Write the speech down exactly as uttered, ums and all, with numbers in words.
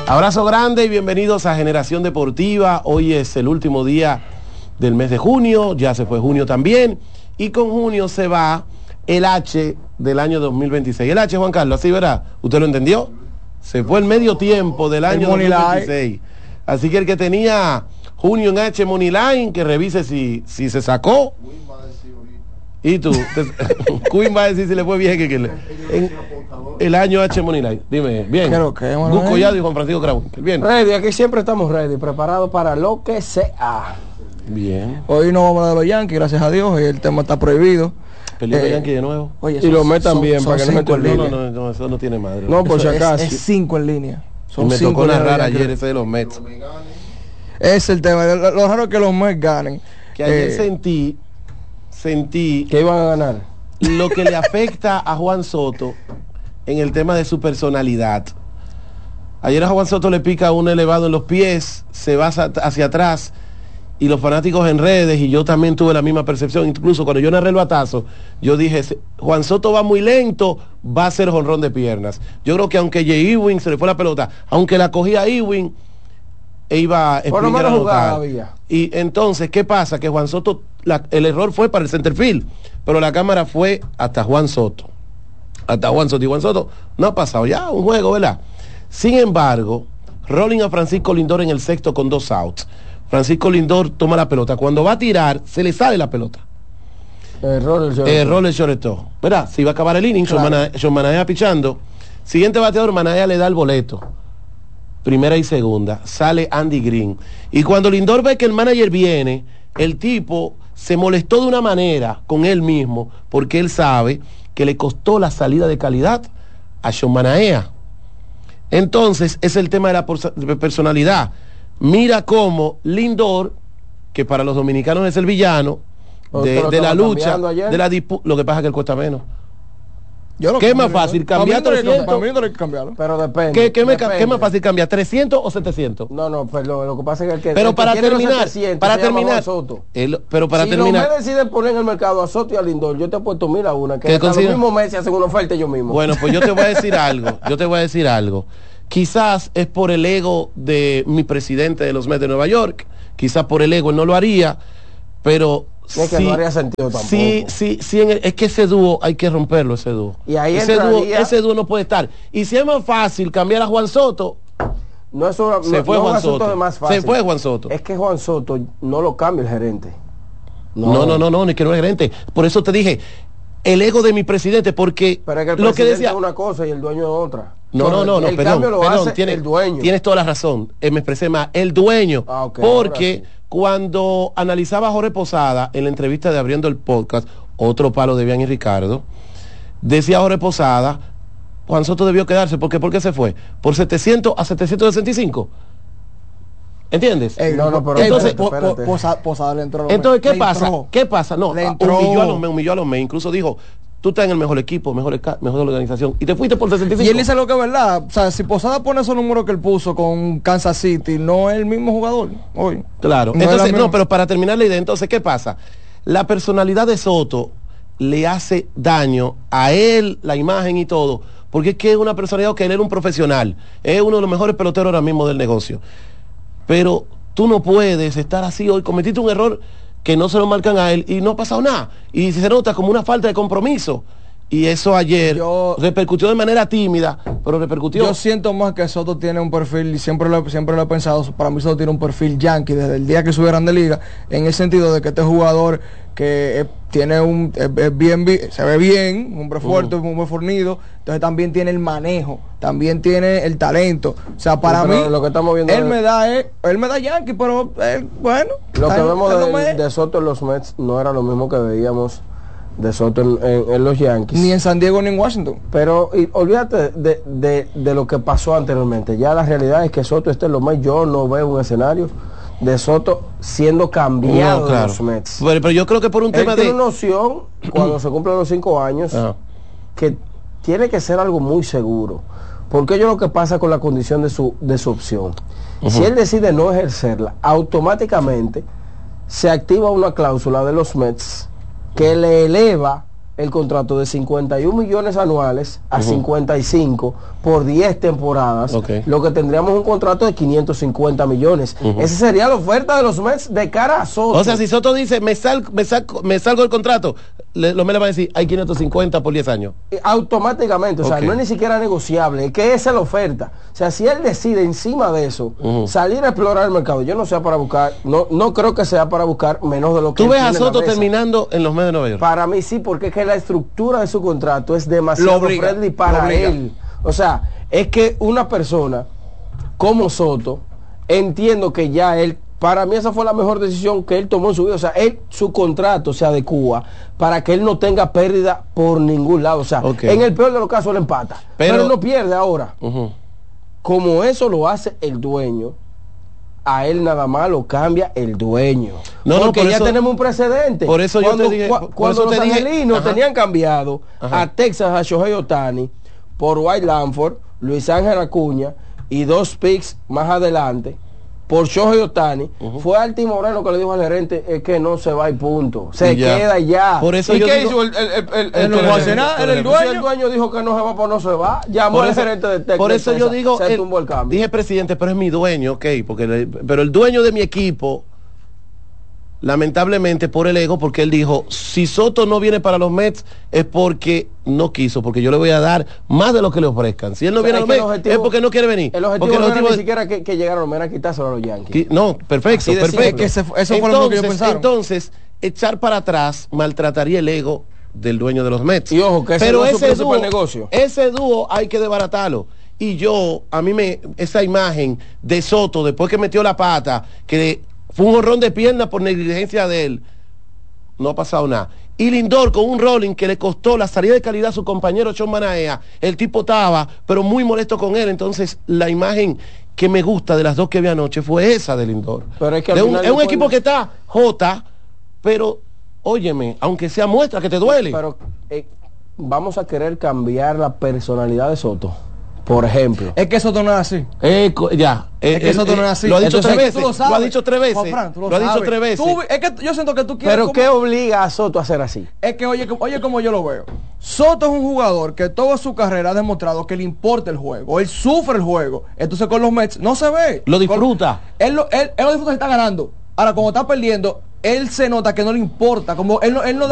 Abrazo grande y bienvenidos a Generación Deportiva. Hoy es el último día del mes de junio, ya se fue junio también, y con junio se va el H del año dos mil veintiséis. El H, Juan Carlos, así verá, ¿usted lo entendió? Se fue el medio tiempo del año dos mil veintiséis. Así que el que tenía junio en H Moneyline, que revise si, si se sacó. Y tú, Queen va a decir si le fue bien que, que le, en, el año H Moneyline. Dime, bien. Creo que Gus Collado y Juan Francisco Cravo. Bien. Ready, aquí siempre estamos ready, preparados para lo que sea. Bien. Hoy no vamos a dar los Yankees, gracias a Dios, el tema está prohibido. Peleó eh, Yankee de nuevo. Oye, y los Mets también, son, para son que no me no, no, no, eso no tiene madre. No, por si acaso. Es, es cinco en línea. Son y me tocó narrar ayer ese de los Mets. Es el tema. Lo, lo raro es que los Mets ganen. Que ayer eh, sentí, sentí que iban a ganar. Lo que le afecta a Juan Soto en el tema de su personalidad. Ayer a Juan Soto le pica un elevado en los pies, se va hacia atrás, y los fanáticos en redes, y yo también tuve la misma percepción, incluso cuando yo narré el batazo, yo dije, Juan Soto va muy lento, va a ser jonrón de piernas. Yo creo que aunque Jay Ewing se le fue la pelota, aunque la cogía Ewing, e iba a explicar a notar. Y entonces, ¿qué pasa? Que Juan Soto, la, el error fue para el centerfield, pero la cámara fue hasta Juan Soto. Hasta Juan Soto. Y Juan Soto no ha pasado ya un juego, ¿verdad? Sin embargo, rolling a Francisco Lindor en el sexto con dos outs. Francisco Lindor toma la pelota. Cuando va a tirar, se le sale la pelota. Error el shortstop. Error el shortstop. ¿Verdad? Si va a acabar el inning, claro. Sean Manaea pichando. Siguiente bateador, Manaea le da el boleto. Primera y segunda. Sale Andy Green. Y cuando Lindor ve que el manager viene, el tipo se molestó de una manera con él mismo, porque él sabe que le costó la salida de calidad a Sean Manaea. Entonces, es el tema de la personalidad. Mira cómo Lindor, que para los dominicanos es el villano de, de la lucha, de la disputa, lo que pasa es que él cuesta menos. Yo lo ¿Qué es más fácil? ¿Cambiar trescientos? Para mí no hay que cambiarlo. Pero depende. ¿Qué, qué, depende. Me, ¿Qué es más fácil cambiar? ¿trescientos o setecientos? No, no, pues lo, lo que pasa es que el que, pero el para que terminar, para terminar, Soto. El, pero para si terminar, no me deciden poner en el mercado a Soto y a Lindor, yo te he puesto mil a una, que hasta los mismos meses hacen una oferta yo mismo. Bueno, pues yo te voy a decir algo, yo te voy a decir algo. Quizás es por el ego de mi presidente de los Mets de Nueva York, quizás por el ego él no lo haría, pero es que sí, no haría sentido tampoco. Sí, sí, sí, en el, es que ese dúo hay que romperlo, ese dúo. Y ahí ese entraría, dúo, ese dúo no puede estar. Y si es más fácil cambiar a Juan Soto, no es una, se no, fue no Juan es Soto. De más fácil. Se fue Juan Soto. Es que Juan Soto no lo cambia el gerente. No, no, no, no, no, ni que no es gerente. Por eso te dije, el ego de mi presidente, porque pero es que el lo que decía es una cosa y el dueño es otra. No, no, no, no, el perdón, cambio lo perdón, hace tiene, el dueño. Tienes toda la razón, eh, me expresé más, el dueño, ah, okay, porque cuando analizaba a Jorge Posada en la entrevista de Abriendo el Podcast, otro palo de Bian y Ricardo, decía Jorge Posada, Juan Soto debió quedarse, porque ¿por qué se fue? Por setecientos a setecientos sesenta y cinco. ¿Entiendes? Ey, no, no, pero entonces, espérate, espérate. Po, po, Posada le entró. Entonces, ¿qué le pasa? Entró. ¿Qué pasa? No, le humilló a los me humilló a los me incluso dijo, tú estás en el mejor equipo, mejor, mejor organización, y te fuiste por sesenta y cinco. Y él dice lo que es verdad, o sea, si Posada pone esos números que él puso con Kansas City, no es el mismo jugador hoy. Claro, no entonces, no, pero para terminar la idea, entonces, ¿qué pasa? La personalidad de Soto le hace daño a él, la imagen y todo, porque es que es una personalidad que él era un profesional, es uno de los mejores peloteros ahora mismo del negocio. Pero tú no puedes estar así hoy, cometiste un error que no se lo marcan a él y no ha pasado nada. Y se nota como una falta de compromiso. Y eso ayer yo, repercutió de manera tímida, pero repercutió. Yo siento más que Soto tiene un perfil, y siempre lo, siempre lo he pensado, para mí Soto tiene un perfil yankee desde el día que subieran de liga, en el sentido de que este jugador que es, tiene un es, es bien, se ve bien, un hombre fuerte, uh -huh. un hombre fornido, entonces también tiene el manejo, también tiene el talento. O sea, para sí, mí lo que estamos viendo él es, me da él, él me da yankee, pero él, bueno, lo que vemos de, me... de Soto en los Mets no era lo mismo que veíamos de Soto en, en, en los Yankees, ni en San Diego ni en Washington. Pero y, olvídate de, de, de lo que pasó anteriormente. Ya la realidad es que Soto esté en los Mets. Yo no veo un escenario de Soto siendo cambiado no, claro. de los Mets. Pero, pero yo creo que por un Él tema tiene de una opción cuando se cumplen los cinco años ah. que tiene que ser algo muy seguro, porque yo lo que pasa con la condición de su de su opción. Uh-huh. Si él decide no ejercerla, automáticamente se activa una cláusula de los Mets que le eleva el contrato de cincuenta y un millones anuales a uh-huh. cincuenta y cinco por diez temporadas, okay. lo que tendríamos un contrato de quinientos cincuenta millones. Uh-huh. Esa sería la oferta de los Mets de cara a Soto. O sea, si Soto dice, me, sal, me, salgo, me salgo del contrato, le, los Mets le van a decir, hay quinientos cincuenta por diez años. Automáticamente, o okay. sea, no es ni siquiera negociable, es que esa es la oferta. O sea, si él decide encima de eso, uh-huh. salir a explorar el mercado, yo no sea para buscar, no, no creo que sea para buscar menos de lo que ¿Tú ves a Soto terminando en los Mets de Nueva York? Para mí sí, porque es que la estructura de su contrato es demasiado obliga, friendly para él. O sea, es que una persona como Soto, entiendo que ya él, para mí esa fue la mejor decisión que él tomó en su vida. O sea, él, su contrato se adecua para que él no tenga pérdida por ningún lado. O sea, okay. en el peor de los casos él empata. Pero, pero él no pierde ahora. Uh-huh. Como eso lo hace el dueño, a él nada más lo cambia el dueño. No, porque no, ya eso, tenemos un precedente. Por eso cuando, yo te dije, cu cuando por eso los te angelinos dije, tenían cambiado ajá. a Texas a Shohei Ohtani por White Langford, Luis Ángel Acuña y dos picks más adelante por Shohei Ohtani, uh-huh. fue Arti Moreno que le dijo al gerente es que no se va y punto, se y ya. queda ya. Por eso ¿Y yo qué digo, hizo el, el, el, el, el, el, el, el, el dueño? Si el dueño dijo que no se va, pues no se va. Llamó al gerente de Texas. Por eso yo digo, se tumbó el cambio. Dije presidente, pero es mi dueño, ok, porque le, pero el dueño de mi equipo, lamentablemente por el ego, porque él dijo, si Soto no viene para los Mets es porque no quiso, porque yo le voy a dar más de lo que le ofrezcan. Si él no viene a los Mets objetivo, es porque no quiere venir. El objetivo, porque el el objetivo no era ni siquiera que, que llegaron a quitárselo a los Yankees. No, perfecto, perfecto. Que ese, eso entonces, fue lo que yo pensaba. Entonces, echar para atrás maltrataría el ego del dueño de los Mets. Y ojo, que ese pero no es ese su dúo, negocio. Ese dúo hay que desbaratarlo. Y yo, a mí me, esa imagen de Soto, después que metió la pata, que fue un horrón de pierna por negligencia de él, no ha pasado nada. Y Lindor con un rolling que le costó la salida de calidad a su compañero Sean Manaea. El tipo estaba, pero muy molesto con él. Entonces, la imagen que me gusta de las dos que vi anoche fue esa de Lindor. Pero es que de un, es un puede... equipo que está J, pero, óyeme, aunque sea muestra que te duele. Pero eh, vamos a querer cambiar la personalidad de Soto. Por ejemplo. Es que Soto no es así. Eh, ya. Eh, es que Soto eh, no es así. Lo ha dicho Entonces, tres veces. Lo, sabes, lo ha dicho tres veces. Fran, lo, lo ha dicho tres veces. Tú, es que yo siento que tú quieres. Pero como... ¿qué obliga a Soto a hacer así? Es que oye, oye como yo lo veo. Soto es un jugador que toda su carrera ha demostrado que le importa el juego. Él sufre el juego. Entonces con los Mets no se ve. Lo disfruta. Con, él, lo, él, él lo disfruta si está ganando. Ahora, cuando está perdiendo, él se nota que no le importa. Como él no, él no da